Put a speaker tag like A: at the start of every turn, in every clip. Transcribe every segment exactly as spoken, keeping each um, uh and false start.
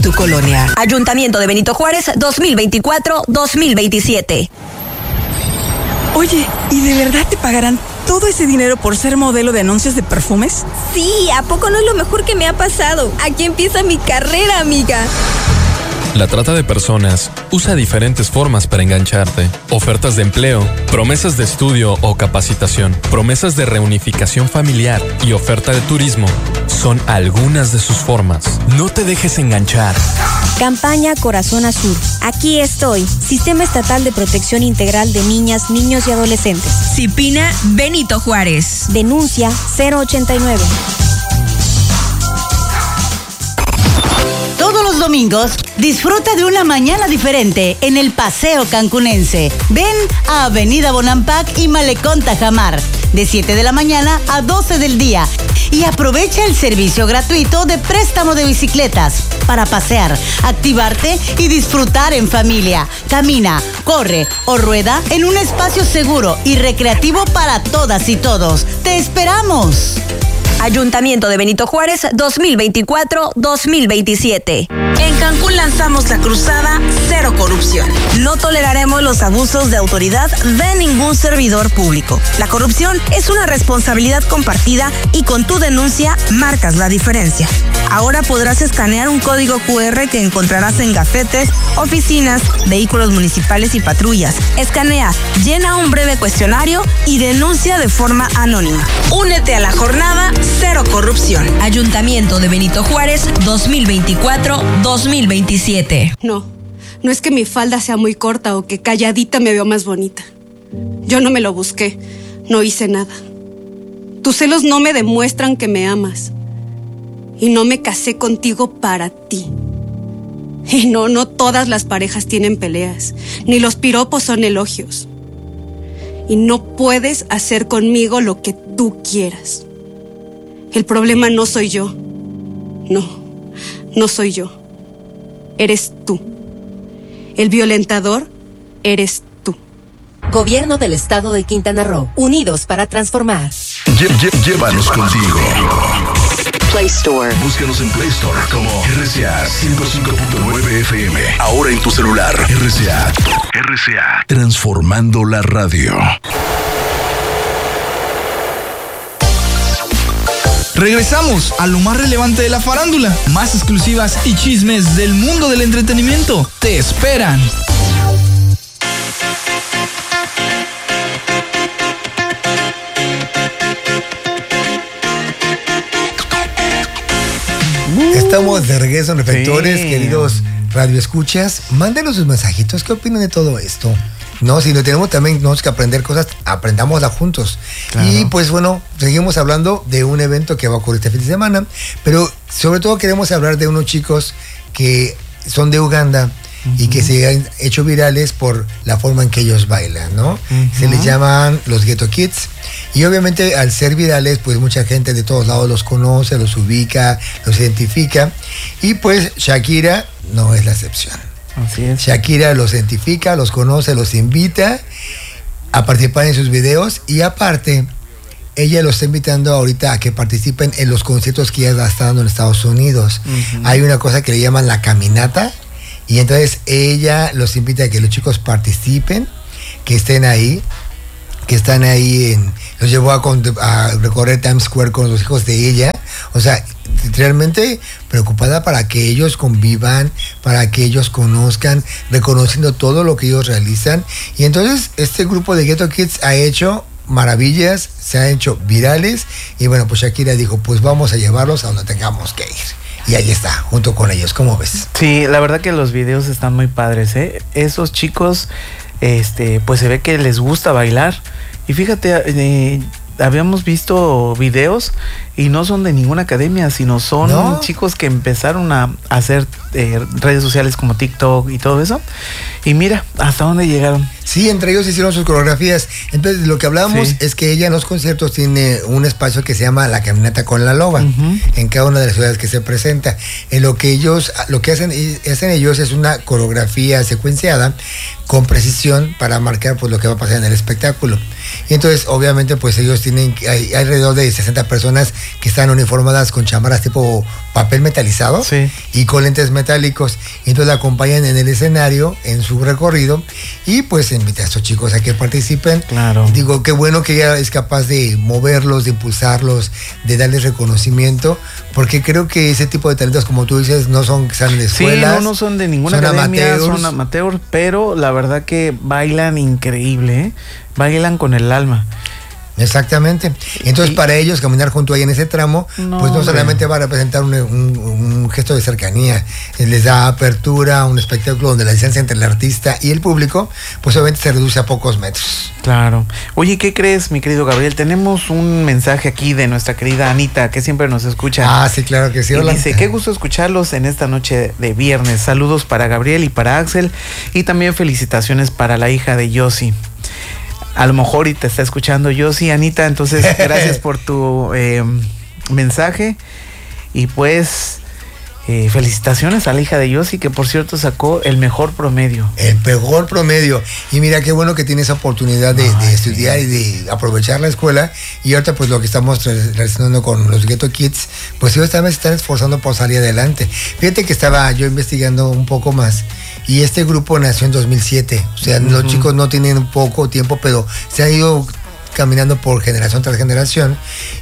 A: tu colonia. Ayuntamiento de Benito Juárez, dos mil veinticuatro dos mil veintisiete.
B: Oye, ¿y de verdad te pagarán todo ese dinero por ser modelo de anuncios de perfumes?
C: Sí, ¿a poco no es lo mejor que me ha pasado? Aquí empieza mi carrera, amiga.
D: La trata de personas usa diferentes formas para engancharte. Ofertas de empleo, promesas de estudio o capacitación, promesas de reunificación familiar y oferta de turismo son algunas de sus formas. No te dejes enganchar.
E: Campaña Corazón Azul. Aquí estoy. Sistema Estatal de Protección Integral de Niñas, Niños y Adolescentes.
A: Cipina Benito Juárez.
E: Denuncia cero ochenta y nueve.
F: Todos los domingos, disfruta de una mañana diferente en el Paseo Cancunense. Ven a Avenida Bonampak y Malecón Tajamar, de siete de la mañana a doce del día. Y aprovecha el servicio gratuito de préstamo de bicicletas para pasear, activarte y disfrutar en familia. Camina, corre o rueda en un espacio seguro y recreativo para todas y todos. ¡Te esperamos!
A: Ayuntamiento de Benito Juárez, dos mil veinticuatro dos mil veintisiete.
G: En Cancún lanzamos la cruzada Cero Corrupción. No toleraremos los abusos de autoridad de ningún servidor público. La corrupción es una responsabilidad compartida y con tu denuncia marcas la diferencia. Ahora podrás escanear un código cu erre que encontrarás en gafetes, oficinas, vehículos municipales y patrullas. Escanea, llena un breve cuestionario y denuncia de forma anónima. Únete a la jornada Cero Corrupción.
A: Ayuntamiento de Benito Juárez, dos mil veinticuatro dos mil veintisiete.
H: No, no es que mi falda sea muy corta o que calladita me veo más bonita. Yo no me lo busqué, no hice nada. Tus celos no me demuestran que me amas. Y no me casé contigo para ti. Y no, no todas las parejas tienen peleas, ni los piropos son elogios. Y no puedes hacer conmigo lo que tú quieras. El problema no soy yo. No, no soy yo. Eres tú. El violentador eres tú.
I: Gobierno del Estado de Quintana Roo. Unidos para transformar.
J: Lle- lle- llévanos contigo.
I: Play Store.
J: Búscanos en Play Store como R C A ciento cinco punto nueve F M. Ahora en tu celular. R C A. R C A. Transformando la radio.
K: Regresamos a lo más relevante de la farándula, más exclusivas y chismes del mundo del entretenimiento. Te esperan.
L: Estamos de regreso en Reflectores,
M: Sí.
L: queridos radioescuchas. Mándenos sus mensajitos. ¿Qué opinan de todo esto? No, si no tenemos también tenemos que aprender cosas, aprendámosla juntos.
M: Claro.
L: Y pues bueno, seguimos hablando de un evento que va a ocurrir este fin de semana, pero sobre todo queremos hablar de unos chicos que son de Uganda y que se han hecho virales por la forma en que ellos bailan, ¿no?
M: Uh-huh.
L: Se les llaman los Ghetto Kids. Y obviamente al ser virales, pues mucha gente de todos lados los conoce, los ubica, los identifica. Y pues Shakira no es la excepción.
M: Así es.
L: Shakira los identifica, los conoce, los invita a participar en sus videos y aparte, ella los está invitando ahorita a que participen en los conciertos que ella está dando en Estados Unidos. Uh-huh. Hay una cosa que le llaman la caminata y entonces ella los invita a que los chicos participen, que estén ahí, que están ahí, en, los llevó a, a recorrer Times Square con los hijos de ella, o sea, realmente preocupada para que ellos convivan, para que ellos conozcan, reconociendo todo lo que ellos realizan. Y entonces este grupo de Ghetto Kids ha hecho maravillas, se han hecho virales y bueno, pues Shakira dijo, pues vamos a llevarlos a donde tengamos que ir. Y ahí está, junto con ellos, ¿cómo ves?
M: Sí, la verdad que los videos están muy padres, ¿eh? Esos chicos, este, pues se ve que les gusta bailar. Y fíjate, eh, habíamos visto videos y no son de ninguna academia, sino son ¿no? chicos que empezaron a hacer eh, redes sociales como TikTok y todo eso. Y mira, hasta dónde llegaron.
L: Sí, entre ellos hicieron sus coreografías. Entonces, lo que hablábamos sí. es que ella en los conciertos tiene un espacio que se llama La Caminata con la Loba, uh-huh. en cada una de las ciudades que se presenta. En lo que ellos, lo que hacen, hacen ellos es una coreografía secuenciada con precisión para marcar pues lo que va a pasar en el espectáculo. Y entonces, obviamente, pues ellos tienen, hay, hay alrededor de sesenta personas que están uniformadas con chamarras tipo papel metalizado
M: sí.
L: y con lentes metálicos. Y entonces la acompañan en el escenario, en su recorrido, y pues invita a estos chicos a que participen.
M: Claro.
L: Digo, qué bueno que ella es capaz de moverlos, de impulsarlos, de darles reconocimiento, porque creo que ese tipo de talentos, como tú dices, no son que salen de escuelas.
M: Sí, no, no son de ninguna
L: son
M: academia,
L: amateurs.
M: son amateurs, pero la verdad que bailan increíble, ¿eh? Bailan con el alma.
L: Exactamente. Entonces,
M: y,
L: para ellos, caminar junto ahí en ese tramo, no, pues no hombre. solamente va a representar un, un, un gesto de cercanía, les da apertura, un espectáculo donde la distancia entre el artista y el público, pues obviamente se reduce a pocos metros.
M: Claro. Oye, ¿qué crees, mi querido Gabriel? Tenemos un mensaje aquí de nuestra querida Anita, que siempre nos escucha.
L: Ah, sí, claro que sí.
M: Y
L: Hola.
M: dice, qué gusto escucharlos en esta noche de viernes. Saludos para Gabriel y para Axel, y también felicitaciones para la hija de Yossi. A lo mejor y te está escuchando Yossi, Anita, entonces gracias por tu eh, mensaje. Y pues eh, felicitaciones a la hija de Yossi, que por cierto sacó el mejor promedio.
L: El mejor promedio. Y mira qué bueno que tiene esa oportunidad de, Ay, de estudiar sí. y de aprovechar la escuela. Y ahorita pues lo que estamos relacionando con los Ghetto Kids, pues ellos también se están esforzando por salir adelante. Fíjate que estaba yo investigando un poco más. Y este grupo nació en dos mil siete, o sea, uh-huh. los chicos no tienen poco tiempo, pero se han ido caminando por generación tras generación,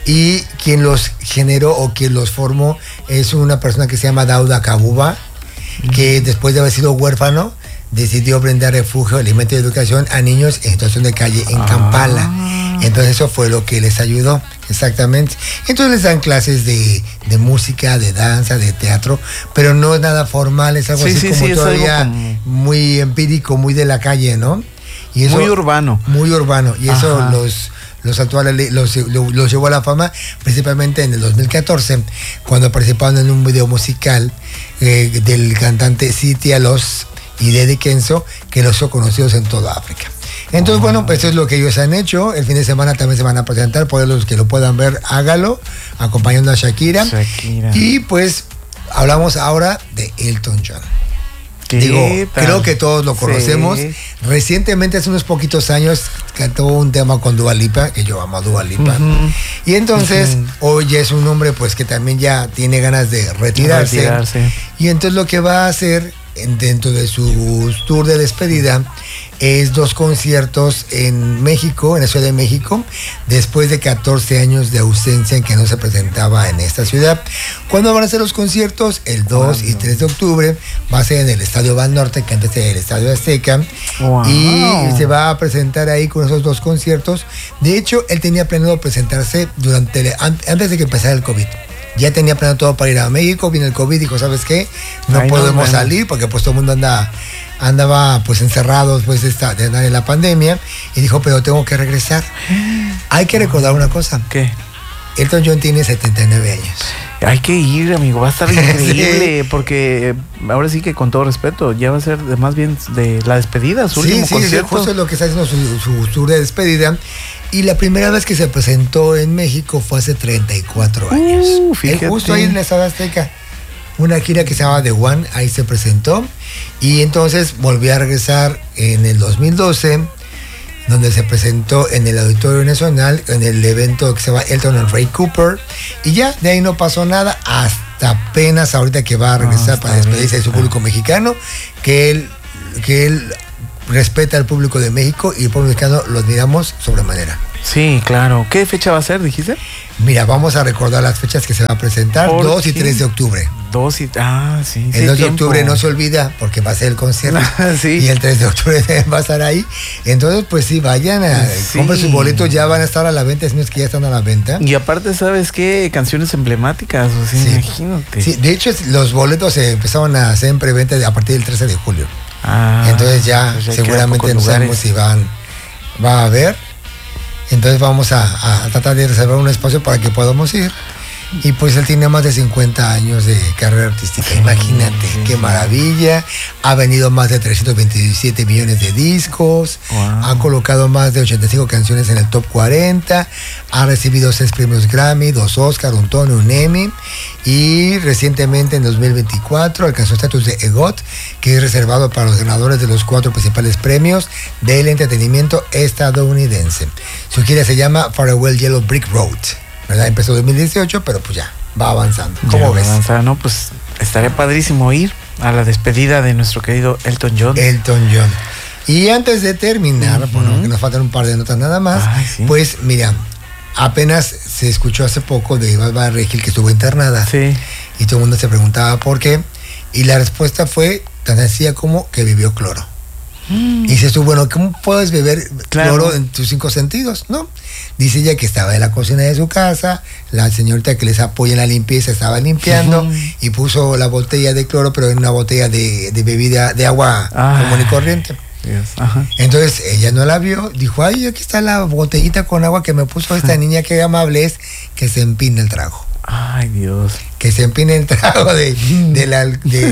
L: y quien los generó o quien los formó es una persona que se llama Dauda Kabuba, uh-huh. que después de haber sido huérfano, decidió brindar refugio, alimento y educación a niños en situación de calle en ah. Kampala. Entonces eso fue lo que les ayudó, exactamente. Entonces les dan clases de, de música, de danza, de teatro, pero no es nada formal, es algo
M: sí,
L: así
M: sí,
L: como
M: sí,
L: todavía
M: como...
L: muy empírico, muy de la calle, ¿no? Y eso,
M: muy urbano.
L: Muy urbano. Y
M: Ajá.
L: eso los... Los actuales los, los, los llevó a la fama, principalmente en el dos mil catorce, cuando participaron en un video musical eh, del cantante Siti Alos y de Eddie Kenzo, que los hizo conocidos en toda África. Entonces, oh. bueno, pues eso es lo que ellos han hecho. El fin de semana también se van a presentar, por los que lo puedan ver, hágalo, acompañando a Shakira.
M: Shakira.
L: Y pues hablamos ahora de Elton John. Digo, tal? creo que todos lo conocemos. Sí. Recientemente, hace unos poquitos años, cantó un tema con Dua Lipa, que yo amo a Dua Lipa. Uh-huh. Y entonces, uh-huh. hoy es un hombre pues que también ya tiene ganas de retirarse.
M: retirarse.
L: Y entonces lo que va a hacer dentro de su tour de despedida es dos conciertos en México, en la Ciudad de México, después de catorce años de ausencia en que no se presentaba en esta ciudad. ¿Cuándo van a ser los conciertos? El dos y tres de octubre. Va a ser en el Estadio Banorte, que antes era el Estadio Azteca. Wow. Y se va a presentar ahí con esos dos conciertos. De hecho, él tenía planeado presentarse durante antes de que empezara el COVID. Ya tenía planeado todo para ir a México, vino el COVID, dijo, ¿sabes qué? No Ay, podemos no, salir porque pues todo el mundo anda, andaba pues encerrado después de, esta, de, de la pandemia, y dijo, pero tengo que regresar. Hay que recordar una cosa.
M: ¿Qué?
L: Elton John tiene setenta y nueve años.
M: Hay que ir, amigo, va a estar increíble, sí. porque ahora sí que con todo respeto, ya va a ser de, más bien de la despedida, su
L: sí,
M: último
L: sí,
M: concierto.
L: Sí, justo es lo que está haciendo su, su tour de despedida. Y la primera vez que se presentó en México fue hace treinta y cuatro años.
M: Uh, fíjate.
L: Él justo ahí en la Estadio Azteca. Una gira que se llama The One, ahí se presentó. Y entonces volvió a regresar en el dos mil doce, donde se presentó en el Auditorio Nacional, en el evento que se llama Elton and Ray Cooper. Y ya, de ahí no pasó nada, hasta apenas ahorita que va a regresar ah, para despedirse de su público mexicano, que él, que él respeta al público de México y el pueblo mexicano lo admiramos sobremanera.
M: Sí, claro. ¿Qué fecha va a ser, dijiste?
L: Mira, vamos a recordar las fechas que se va a presentar, dos y tres de octubre.
M: dos y... Ah, sí.
L: El dos de octubre no se olvida porque va a ser el concierto.
M: Sí.
L: Y el tres de octubre va a estar ahí. Entonces, pues sí, vayan a sí. compren sus boletos, ya van a estar a la venta, si no es que ya están a la venta.
M: Y aparte, ¿sabes qué? Canciones emblemáticas, o sea, sí. imagínate.
L: Sí, de hecho, los boletos se empezaron a hacer en preventa a partir del trece de julio.
M: Ah,
L: entonces ya, pues ya seguramente no sabemos si van, va a haber. Entonces vamos a, a tratar de reservar un espacio para que podamos ir. Y pues él tiene más de cincuenta años de carrera artística. Sí, imagínate, sí, qué maravilla. Ha vendido más de trescientos veintisiete millones de discos. Wow. Ha colocado más de ochenta y cinco canciones en el top cuarenta. Ha recibido seis premios Grammy, dos Oscar, un Tony, un Emmy. Y recientemente, en dos mil veinticuatro, alcanzó estatus de EGOT, que es reservado para los ganadores de los cuatro principales premios del entretenimiento estadounidense. Su gira se llama Farewell Yellow Brick Road, ¿verdad? Empezó en dos mil dieciocho, pero pues ya, va avanzando. ¿Cómo ves?
M: Avanzar, no, pues estaría padrísimo ir a la despedida de nuestro querido Elton John.
L: Elton John. Y antes de terminar, uh-huh. bueno, que nos faltan un par de notas nada más, Ay, sí. pues mira, apenas se escuchó hace poco de Bárbara Regil que estuvo internada.
M: Sí.
L: Y todo el mundo se preguntaba por qué. Y la respuesta fue tan sencilla como que bebió cloro. Mm. Y dices tú, bueno, ¿cómo puedes beber claro. cloro en tus cinco sentidos? ¿No? Dice ella que estaba en la cocina de su casa, la señorita que les apoya en la limpieza estaba limpiando uh-huh. y puso la botella de cloro, pero en una botella de, de bebida, de agua ah. común y corriente.
M: Yes. Ajá.
L: Entonces ella no la vio, dijo, ay, aquí está la botellita con agua que me puso esta niña, que amable es, que se empina el trago.
M: Ay, Dios.
L: Que se empine el trago de, de la,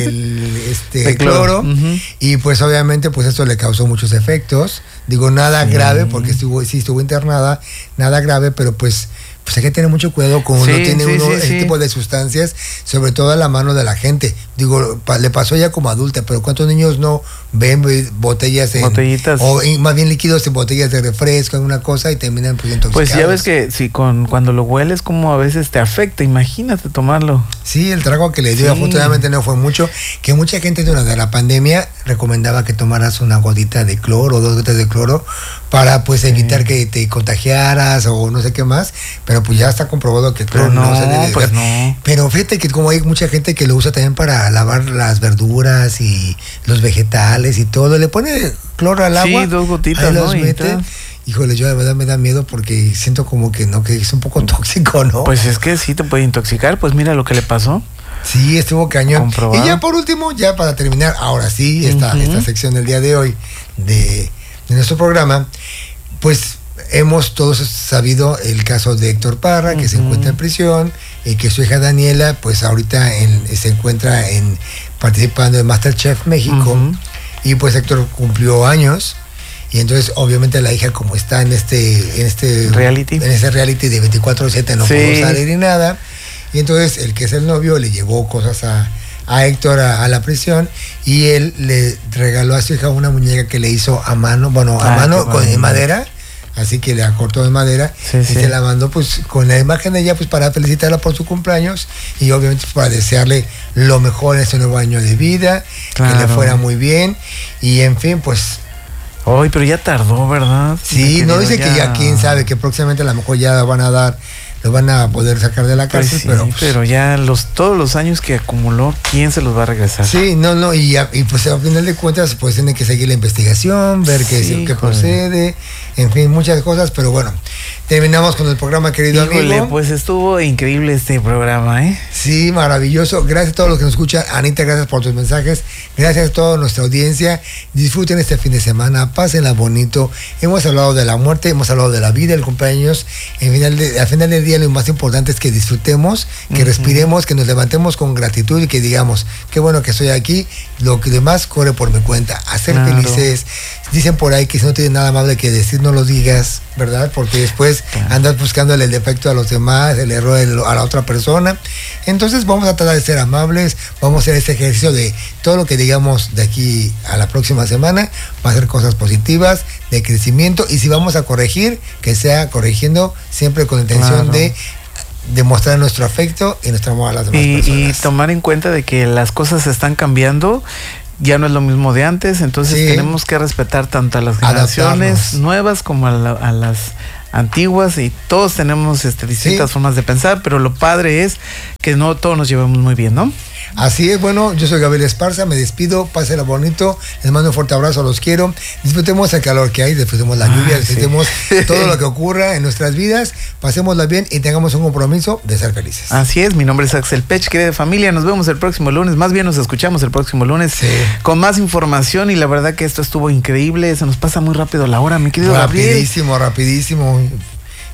L: del este, de cloro. cloro. Uh-huh. Y pues obviamente pues esto le causó muchos efectos. Digo, nada sí. grave, porque estuvo, sí estuvo internada, nada grave, pero pues, pues hay que tener mucho cuidado cuando sí, uno tiene sí, uno sí, ese sí. tipo de sustancias, sobre todo a la mano de la gente. Digo, pa, le pasó ya como adulta, pero ¿cuántos niños no ven botellas en,
M: botellitas
L: o en, más bien líquidos en botellas de refresco, en una cosa, y terminan pues intoxicados?
M: Pues ya ves que si con cuando lo hueles como a veces te afecta, imagínate tomarlo.
L: Sí, el trago que le dio sí. afortunadamente no fue mucho, que mucha gente durante la pandemia recomendaba que tomaras una gotita de cloro, dos gotas de cloro, para pues sí. evitar que te contagiaras o no sé qué más, pero pues ya está comprobado que el cloro no, no se debe
M: pues no.
L: Pero fíjate que como hay mucha gente que lo usa también para lavar las verduras y los vegetales y todo, le pone cloro al agua.
M: Sí, dos gotitas,
L: ahí los
M: ¿no?
L: mete. Híjole, yo de verdad me da miedo porque siento como que no, que es un poco tóxico, ¿no?
M: Pues es que sí te puede intoxicar, pues mira lo que le pasó.
L: Sí, estuvo cañón.
M: Comprobado.
L: Y ya por último, ya para terminar, ahora sí, esta, uh-huh. esta sección del día de hoy de, de nuestro programa, pues hemos todos sabido el caso de Héctor Parra, que uh-huh. se encuentra en prisión, y que su hija Daniela, pues ahorita en, se encuentra en participando en MasterChef México, uh-huh. y pues Héctor cumplió años. Y entonces obviamente la hija, como está en este en este
M: reality
L: en ese reality de veinticuatro siete, no sí. pudo salir ni nada, y entonces el que es el novio le llevó cosas a, a Héctor a, a la prisión, y él le regaló a su hija una muñeca que le hizo a mano, bueno, a ah, mano con en madera, así que la cortó de madera sí, y sí. se la mandó pues con la imagen de ella, pues para felicitarla por su cumpleaños y obviamente para desearle lo mejor en este nuevo año de vida, claro. que le fuera muy bien, y en fin, pues
M: Ay, pero ya tardó, ¿verdad?
L: Sí, no dice ya... que ya quién sabe, que próximamente a lo mejor ya van a dar, lo van a poder sacar de la cárcel,
M: pues sí,
L: pero... Pues,
M: pero ya los todos los años que acumuló, ¿quién se los va a regresar?
L: Sí, no, no, y, y pues al final de cuentas, pues tiene que seguir la investigación, ver sí, qué, qué procede, en fin, muchas cosas, pero bueno, terminamos con el programa, querido
M: Híjole,
L: amigo.
M: Pues estuvo increíble este programa, ¿eh?
L: Sí, maravilloso. Gracias a todos los que nos escuchan. Anita, gracias por tus mensajes. Gracias a toda nuestra audiencia. Disfruten este fin de semana, pásenla bonito. Hemos hablado de la muerte, hemos hablado de la vida, el cumpleaños. En final de, al final del día lo más importante es que disfrutemos, que uh-huh. respiremos, que nos levantemos con gratitud y que digamos, qué bueno que estoy aquí, lo que demás corre por mi cuenta. A ser claro. felices. Dicen por ahí que si no tienes nada amable que decir, no lo digas, ¿verdad? Porque después claro. andas buscándole el defecto a los demás, el error a la otra persona. Entonces vamos a tratar de ser amables, vamos a hacer este ejercicio de todo lo que digamos de aquí a la próxima semana, va a ser cosas positivas, de crecimiento, y si vamos a corregir, que sea corrigiendo siempre con la intención claro. de demostrar nuestro afecto y nuestro amor a las demás
M: y,
L: personas.
M: Y tomar en cuenta de que las cosas están cambiando, ya no es lo mismo de antes, entonces sí. tenemos que respetar tanto a las generaciones Adaptarnos. nuevas como a, la, a las antiguas, y todos tenemos este, distintas sí. formas de pensar, pero lo padre es que no todos nos llevamos muy bien, ¿no?
L: Así es, bueno, yo soy Gabriel Esparza, me despido, pásenla bonito, les mando un fuerte abrazo, los quiero, disfrutemos el calor que hay, disfrutemos la ah, lluvia, disfrutemos sí. todo lo que ocurra en nuestras vidas, pasémosla bien y tengamos un compromiso de ser felices.
M: Así es, mi nombre es Axel Pech, querida familia, nos vemos el próximo lunes, más bien nos escuchamos el próximo lunes sí. con más información, y la verdad que esto estuvo increíble, se nos pasa muy rápido la hora, mi querido
L: Rapidísimo,
M: Gabriel.
L: rapidísimo.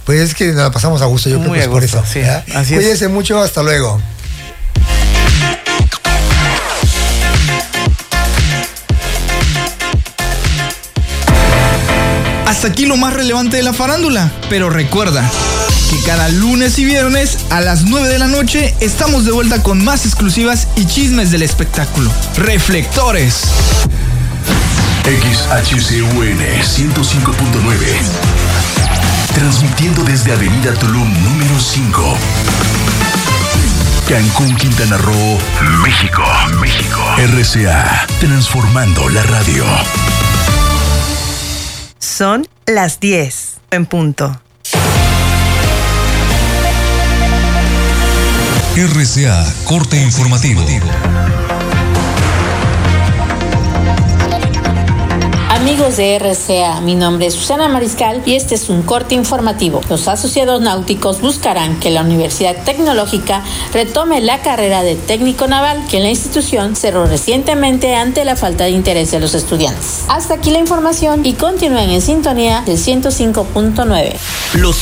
L: Pues es que nos la pasamos a gusto, yo
M: Muy
L: creo que es
M: a
L: por
M: gusto,
L: eso.
M: sí,
L: ¿verdad?
M: así es.
L: Cuídense mucho, hasta luego.
K: Hasta aquí lo más relevante de la farándula, pero recuerda que cada lunes y viernes a las nueve de la noche estamos de vuelta con más exclusivas y chismes del espectáculo. Reflectores.
J: X H C U N ciento cinco punto nueve. Transmitiendo desde Avenida Tulum número cinco. Cancún, Quintana Roo, México, México. R C A, transformando la radio.
G: Son las diez en punto.
N: R C A, corte informativo.
O: Amigos de R C A, mi nombre es Susana Mariscal y este es un corte informativo. Los asociados náuticos buscarán que la Universidad Tecnológica retome la carrera de técnico naval que la institución cerró recientemente ante la falta de interés de los estudiantes. Hasta aquí la información y continúen en sintonía del ciento cinco punto nueve.
P: Los